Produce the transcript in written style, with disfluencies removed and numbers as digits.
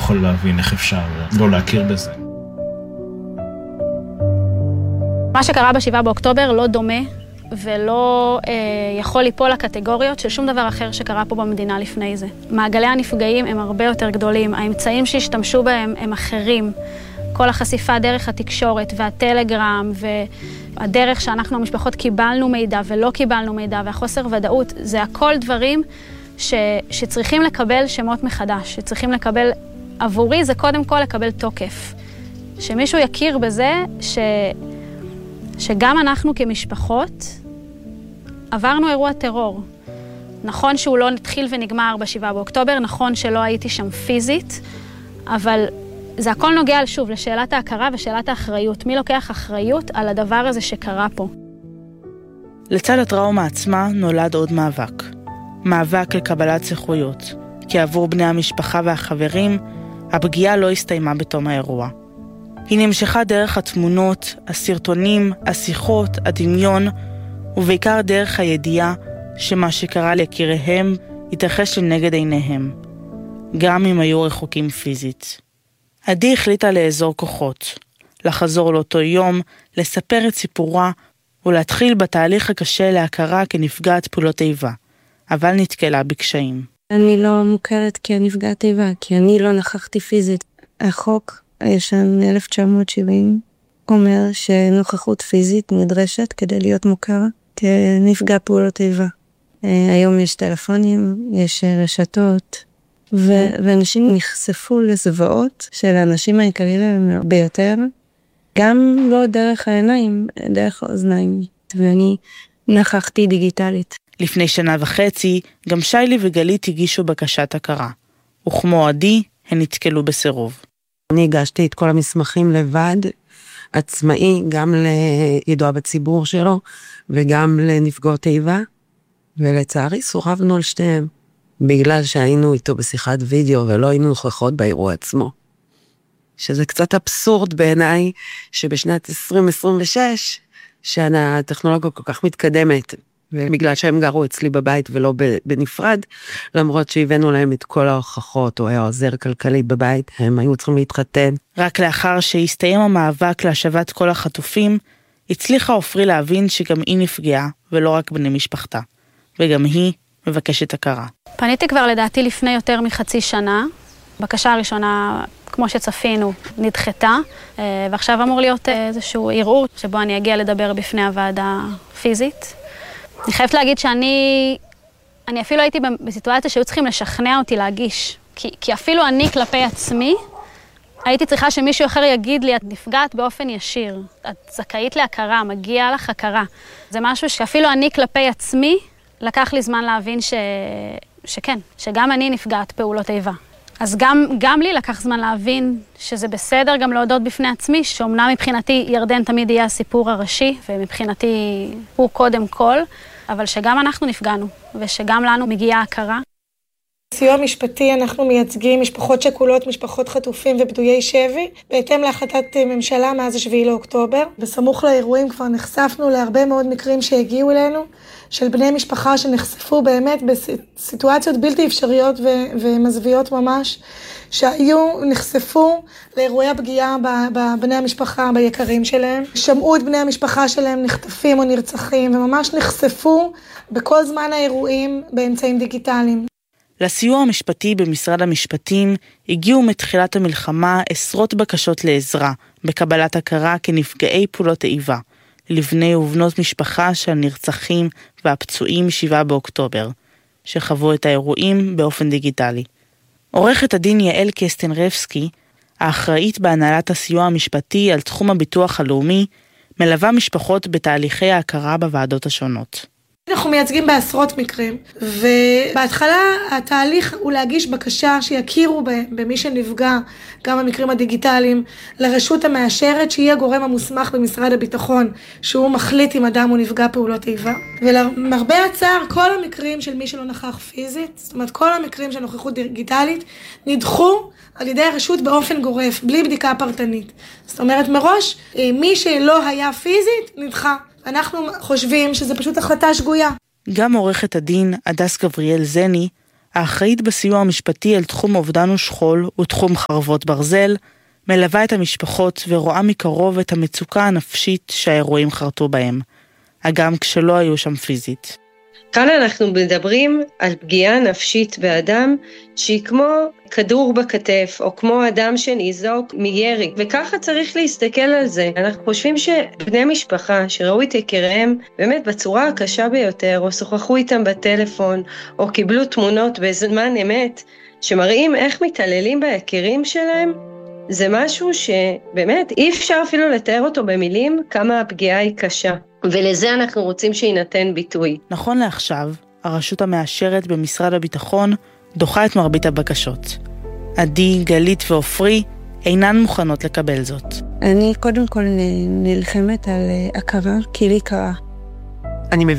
יכול להבין איך אפשר לא להכיר בזה. מה שקרה ב7 באוקטובר לא דומה ולא יכול ליפול לקטגוריות של שום דבר אחר שקרה פה במדינה לפני זה. מעגלי הנפגעים הם הרבה יותר גדולים, האמצעים שהשתמשו בהם הם אחרים. כל החשיפה דרך התקשורת והטלגרם והדרך שאנחנו המשפחות קיבלנו מידע ולא קיבלנו מידע והחוסר ודאות, זה הכל דברים שצריכים לקבל שמות מחדש, שצריכים לקבל, עבורי זה קודם כל לקבל תוקף. שמישהו יכיר בזה שגם אנחנו כמשפחות עברנו אירוע טרור. נכון שהוא לא התחיל ונגמר ב7 באוקטובר, נכון שלא הייתי שם פיזית, אבל זה הכל נוגע שוב לשאלת ההכרה ושאלת האחריות. מי לוקח אחריות על הדבר הזה שקרה פה? לצד הטראומה עצמה נולד עוד מאבק. מאבק לקבלת זכויות. כי עבור בני המשפחה והחברים, הפגיעה לא הסתיימה בתום האירוע. היא נמשכה דרך התמונות, הסרטונים, השיחות, הדמיון, ובעיקר דרך הידיעה שמה שקרה ליקיריהם התרחש לנגד עיניהם, גם אם היו רחוקים פיזית. עדי החליטה לאזור כוחות, לחזור לאותו יום, לספר את סיפורה, ולהתחיל בתהליך הקשה להכרה כנפגעת פעולות איבה, אבל נתקלה בקשיים. אני לא מוכרת כנפגעת איבה, כי אני לא נכחתי פיזית. החוק הישן 1970 אומר שנוכחות פיזית נדרשת כדי להיות מוכר כנפגע פעולות איבה. היום יש טלפונים, יש רשתות, ואנשים נחשפו לזוועות של האנשים היקרים להם ביותר, גם לא דרך העיניים, דרך האוזניים, ואני נכחתי דיגיטלית. לפני 1.5 שנה, גם שיילי וגלית הגישו בקשת הכרה, וכמו עדי, הן נתקלו בסירוב. אני הגשתי את כל המסמכים לבד, עצמאי, גם לידוע בציבור שלו, וגם לנפגעות איבה, ולצערי סורבנו על שתיהם, בגלל שהיינו איתו בשיחת וידאו, ולא היינו נוכחות באירוע עצמו. שזה קצת אבסורד בעיניי, שבשנת 2026, שהטכנולוגיה כל כך מתקדמת, ובגלל שהם גרו אצלי בבית ולא בנפרד, למרות שהבאנו להם את כל ההוכחות, או היה עוזר כלכלי בבית, הם היו צריכים להתחתן. רק לאחר שהסתיים המאבק להשבת כל החטופים, הצליחה עופרי להבין שגם היא נפגעה, ולא רק בני משפחתה. וגם היא מבקשת הכרה. פניתי כבר לדעתי לפני יותר מ0.5 שנה. בקשה הראשונה, כמו שצפינו, נדחתה, ועכשיו אמור להיות איזשהו ערעור, שבו אני אגיע לדבר בפני הוועדה פיזית. אני חייבת להגיד שאני אפילו הייתי בסיטואציה שהיו צריכים לשכנע אותי להגיש. כי אפילו אני כלפי עצמי, הייתי צריכה שמישהו אחר יגיד לי, את נפגעת באופן ישיר, את זכאית להכרה, מגיע לך הכרה. זה משהו שאפילו אני כלפי עצמי, לקח לי זמן להבין שכן, שגם אני נפגעת פעולות איבה. אז גם לי לקח זמן להבין שזה בסדר גם להודות בפני עצמי, שאומנם מבחינתי ירדן תמיד יהיה הסיפור הראשי, ומבחינתי הוא קודם כל, אבל שגם אנחנו נפגענו, ושגם לנו מגיעה הכרה. בסיוע המשפטי אנחנו מייצגים משפחות שכולות, משפחות חטופים ופדויי שבי, בהתאם להחלטת ממשלה מאז 7 לאוקטובר. בסמוך לאירועים כבר נחשפנו להרבה מאוד מקרים שהגיעו אלינו, של בני משפחה שנחשפו באמת בסיטואציות בלתי אפשריות ומזוויות ממש, נחשפו לאירועי הפגיעה בבני המשפחה, ביקרים שלהם. שמעו את בני המשפחה שלהם נחטפים או נרצחים, וממש נחשפו בכל זמן האירועים באמצעים דיגיטליים. לסיוע המשפטי במשרד המשפטים הגיעו מתחילת המלחמה עשרות בקשות לעזרה בקבלת הכרה כנפגעי פעולות איבה, לבני ובנות משפחה של נרצחים והפצועים 7 באוקטובר, שחוו את האירועים באופן דיגיטלי. עורכת הדין יעל קסטנרבסקי, האחראית בהנהלת הסיוע המשפטי על תחום הביטוח הלאומי, מלווה משפחות בתהליכי ההכרה בוועדות השונות. אנחנו מייצגים בעשרות מקרים, ובהתחלה התהליך הוא להגיש בקשה שיכירו במי שנפגע, גם במקרים הדיגיטליים, לרשות המאשרת שהיא הגורם המוסמך במשרד הביטחון, שהוא מחליט אם אדם הוא נפגע פעולות איבה. ולמרבה הצער, כל המקרים של מי שלא נכח פיזית, זאת אומרת כל המקרים של נוכחות דיגיטלית, נדחו על ידי הרשות באופן גורף, בלי בדיקה פרטנית. זאת אומרת מראש, מי שלא היה פיזית נדחה. אנחנו חושבים שזה פשוט החלטה שגויה. גם עורכת הדין הדס גבריאל זני, האחראית בסיוע המשפטי על תחום אובדן ושכול ותחום חרבות ברזל, מלווה את המשפחות ורואה מקרוב את המצוקה הנפשית שהאירועים חרטו בהם, אגם כשלא היו שם פיזית. כאן אנחנו מדברים על פגיעה נפשית באדם שהיא כמו כדור בכתף או כמו אדם שניזוק מירי, וככה צריך להסתכל על זה. אנחנו חושבים שבני משפחה שראו את יקיריהם באמת בצורה הקשה ביותר, או שוחחו איתם בטלפון או קיבלו תמונות בזמן אמת שמראים איך מתעללים ביקירים שלהם, זה משהו שבאמת אי אפשר אפילו לתאר אותו במילים כמה הפגיעה היא קשה, ולזה אנחנו רוצים שיינתן ביטוי. נכון לעכשיו, הרשות המאשרת במשרד הביטחון דוחה את מרבית הבקשות. עדי, גלית ואופרי אינן מוכנות לקבל זאת. אני קודם כל נלחמת על הכרה, כי לי קרה. אני